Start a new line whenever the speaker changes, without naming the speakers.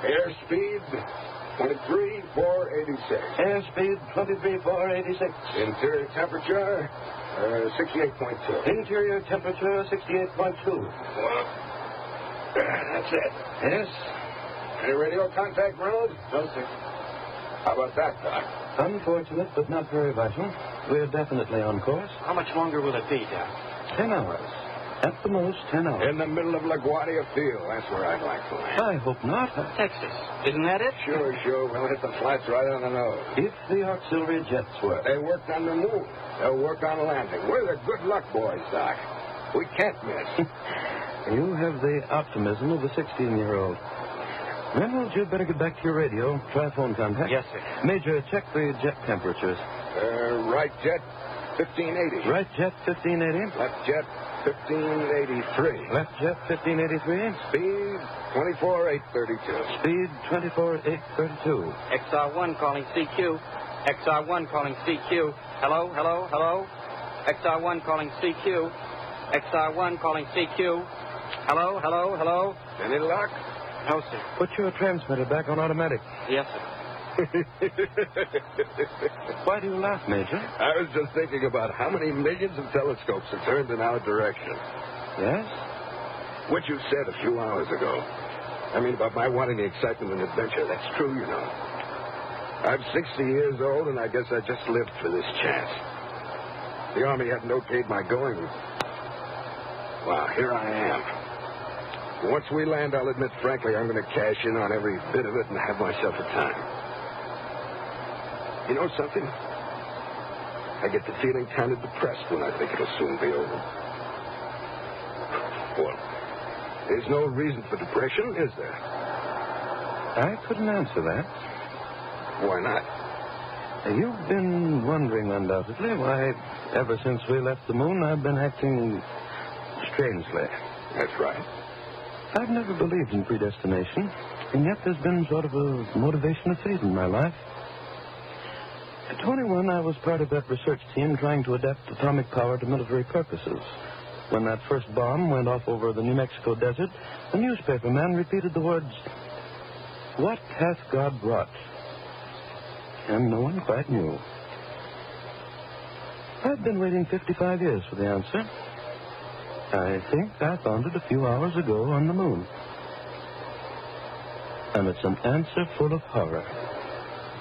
Airspeed, 23,486.
Airspeed, 23,486.
Interior temperature, 68.2.
Interior temperature, 68.2.
Well, that's it.
Yes?
Any radio contact, Ronald?
No, sir.
How about that, Doc?
Unfortunate, but not very vital. We're definitely on course.
How much longer will it be, Doc?
10 hours. At the most, 10 hours.
In the middle of LaGuardia Field. That's where I'd like to land.
I hope not.
Texas. Isn't that it?
Sure. We'll hit the flats right on the nose.
If the auxiliary jets work.
They worked on the moon. They'll work on landing. We're the good luck boys, Doc. We can't miss.
You have the optimism of a 16-year-old. Reynolds, you'd better get back to your radio. Try phone contact.
Yes, sir.
Major, check the jet temperatures.
Right jet, 1580.
Right jet, 1580.
Left jet, 1583.
Left jet, 1583.
Speed, 24,832.
Speed, 24,832.
XR1 calling CQ. XR1 calling CQ. Hello. XR1 calling CQ. XR1 calling CQ. Hello.
Any luck?
No, sir.
Put your transmitter back on automatic.
Yes, sir.
Why do you laugh, Major?
I was just thinking about how many millions of telescopes are turned in our direction.
Yes?
What you said a few hours ago. I mean, about my wanting the excitement and adventure. That's true, you know. I'm 60 years old, and I guess I just lived for this chance. The Army hadn't okayed my going. Well, here I am. Once we land, I'll admit frankly I'm going to cash in on every bit of it and have myself a time. You know something? I get the feeling kind of depressed when I think it'll soon be over. Well, there's no reason for depression, is there?
I couldn't answer that.
Why not?
You've been wondering, undoubtedly, why, ever since we left the moon, I've been acting strangely.
That's right.
I've never believed in predestination, and yet there's been sort of a motivation of fate in my life. At 21, I was part of that research team trying to adapt atomic power to military purposes. When that first bomb went off over the New Mexico desert, a newspaper man repeated the words, "What hath God wrought?" And no one quite knew. I've been waiting 55 years for the answer. I think I found it a few hours ago on the moon. And it's an answer full of horror.